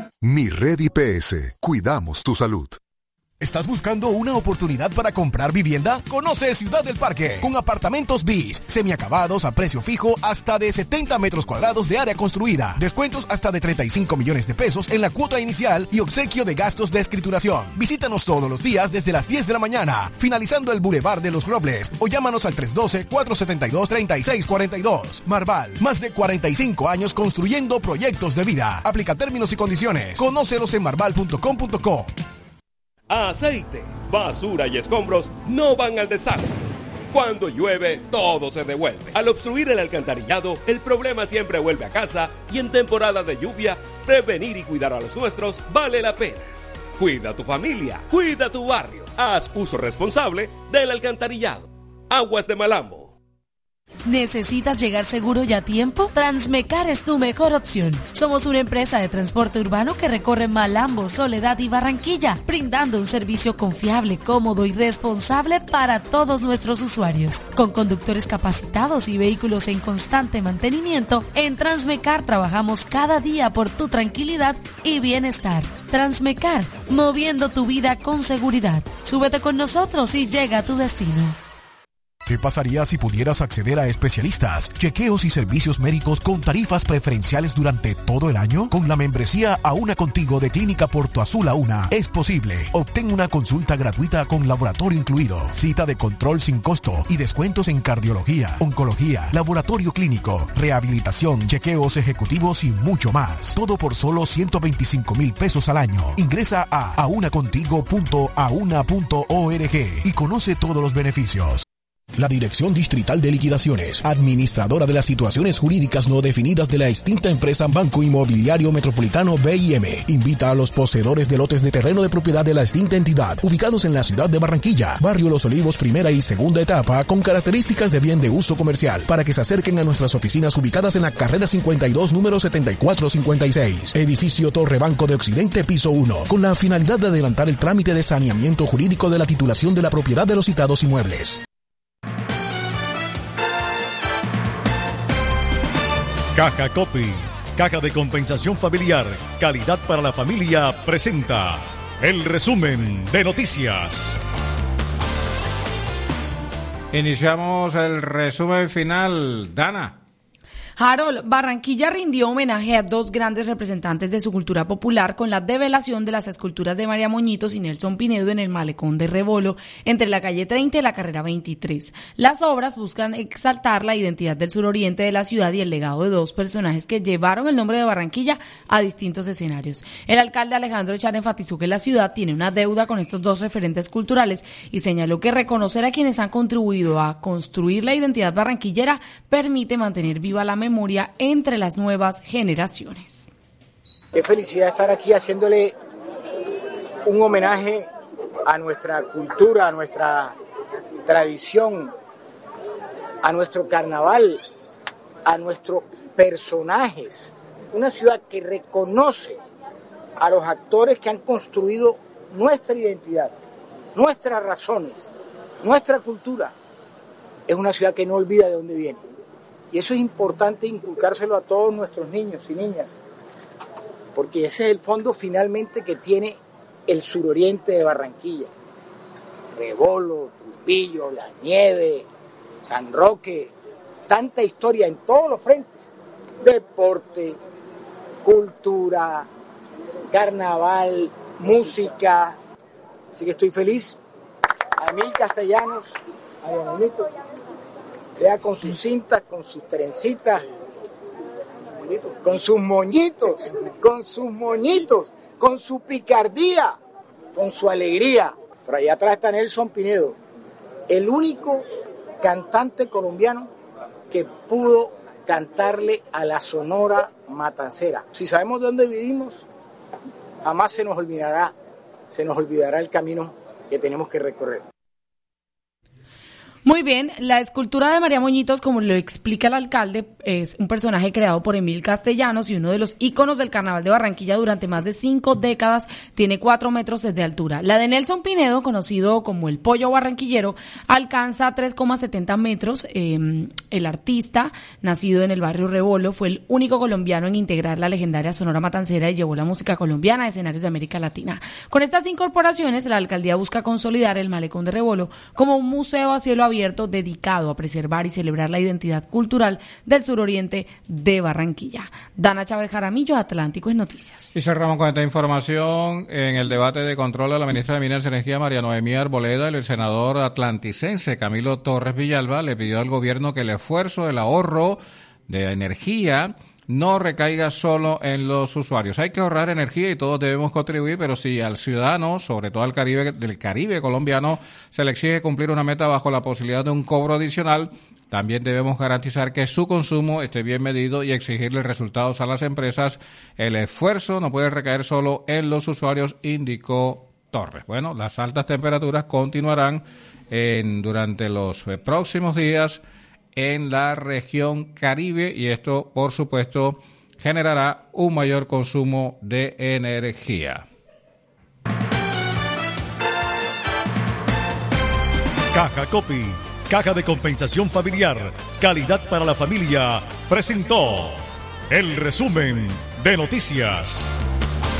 Mi Red IPS. Cuidamos tu salud. ¿Estás buscando una oportunidad para comprar vivienda? Conoce Ciudad del Parque, con apartamentos BIS, semiacabados a precio fijo hasta de 70 metros cuadrados de área construida, descuentos hasta de 35 millones de pesos en la cuota inicial y obsequio de gastos de escrituración. Visítanos todos los días desde las 10 de la mañana, finalizando el Boulevard de los Robles, o llámanos al 312-472-3642. Marval, más de 45 años construyendo proyectos de vida. Aplica términos y condiciones. Conócelos en marval.com.co. Aceite, basura y escombros no van al desagüe. Cuando llueve, todo se devuelve. Al obstruir el alcantarillado, el problema siempre vuelve a casa, y en temporada de lluvia, prevenir y cuidar a los nuestros vale la pena. Cuida a tu familia, cuida tu barrio. Haz uso responsable del alcantarillado. Aguas de Malambo. ¿Necesitas llegar seguro y a tiempo? Transmecar es tu mejor opción. Somos una empresa de transporte urbano que recorre Malambo, Soledad y Barranquilla, brindando un servicio confiable, cómodo y responsable para todos nuestros usuarios. Con conductores capacitados y vehículos en constante mantenimiento, en Transmecar trabajamos cada día por tu tranquilidad y bienestar. Transmecar, moviendo tu vida con seguridad. Súbete con nosotros y llega a tu destino. ¿Qué pasaría si pudieras acceder a especialistas, chequeos y servicios médicos con tarifas preferenciales durante todo el año? Con la membresía A Una Contigo de Clínica Porto Azul A Una, es posible. Obtén una consulta gratuita con laboratorio incluido, cita de control sin costo y descuentos en cardiología, oncología, laboratorio clínico, rehabilitación, chequeos ejecutivos y mucho más. Todo por solo 125,000 pesos al año. Ingresa a aunacontigo.auna.org y conoce todos los beneficios. La Dirección Distrital de Liquidaciones, administradora de las situaciones jurídicas no definidas de la extinta empresa Banco Inmobiliario Metropolitano BIM, invita a los poseedores de lotes de terreno de propiedad de la extinta entidad, ubicados en la ciudad de Barranquilla, barrio Los Olivos, primera y segunda etapa, con características de bien de uso comercial, para que se acerquen a nuestras oficinas ubicadas en la carrera 52, número 7456, edificio Torre Banco de Occidente, piso 1, con la finalidad de adelantar el trámite de saneamiento jurídico de la titulación de la propiedad de los citados inmuebles. Caja Copy, Caja de Compensación Familiar, calidad para la familia, presenta el resumen de noticias. Iniciamos el resumen final. Dana. Harold, Barranquilla rindió homenaje a dos grandes representantes de su cultura popular con la develación de las esculturas de María Moñitos y Nelson Pinedo en el malecón de Rebolo, entre la calle 30 y la carrera 23. Las obras buscan exaltar la identidad del suroriente de la ciudad y el legado de dos personajes que llevaron el nombre de Barranquilla a distintos escenarios. El alcalde Alejandro Echar enfatizó que la ciudad tiene una deuda con estos dos referentes culturales y señaló que reconocer a quienes han contribuido a construir la identidad barranquillera permite mantener viva la memoria entre las nuevas generaciones. Qué felicidad estar aquí haciéndole un homenaje a nuestra cultura, a nuestra tradición, a nuestro carnaval, a nuestros personajes. Una ciudad que reconoce a los actores que han construido nuestra identidad, nuestras razones, nuestra cultura. Es una ciudad que no olvida de dónde viene. Y eso es importante inculcárselo a todos nuestros niños y niñas, porque ese es el fondo finalmente que tiene el suroriente de Barranquilla. Rebolo, Trujillo, La Nieve, San Roque, tanta historia en todos los frentes. Deporte, cultura, carnaval, música. Así que estoy feliz. A Emil Castellanos, a Bonito. Vea con sus cintas, con sus trencitas, con sus moñitos, con su picardía, con su alegría. Por allá atrás está Nelson Pinedo, el único cantante colombiano que pudo cantarle a la Sonora Matancera. Si sabemos de dónde vivimos, jamás se nos olvidará el camino que tenemos que recorrer. Muy bien, la escultura de María Moñitos, como lo explica el alcalde, es un personaje creado por Emil Castellanos y uno de los íconos del Carnaval de Barranquilla durante más de 5 décadas, tiene 4 metros de altura. La de Nelson Pinedo, conocido como el Pollo Barranquillero, alcanza 3,70 metros. El artista, nacido en el barrio Rebolo, fue el único colombiano en integrar la legendaria Sonora Matancera y llevó la música colombiana a escenarios de América Latina. Con estas incorporaciones, la alcaldía busca consolidar el Malecón de Rebolo como un museo a cielo abierto dedicado a preservar y celebrar la identidad cultural del suroriente de Barranquilla. Dana Chávez Jaramillo, Atlántico en Noticias. Y cerramos con esta información. En el debate de control a la ministra de Minas y Energía, María Noemí Arboleda, el senador atlanticense Camilo Torres Villalba le pidió al gobierno que el esfuerzo del ahorro de energía no recaiga solo en los usuarios. Hay que ahorrar energía y todos debemos contribuir, pero si al ciudadano, sobre todo al del Caribe colombiano, se le exige cumplir una meta bajo la posibilidad de un cobro adicional, también debemos garantizar que su consumo esté bien medido y exigirle resultados a las empresas. El esfuerzo no puede recaer solo en los usuarios, indicó Torres. Bueno, las altas temperaturas continuarán durante los próximos días en la región Caribe y esto, por supuesto, generará un mayor consumo de energía. Caja Copy, Caja de Compensación Familiar, calidad para la familia, presentó el resumen de noticias.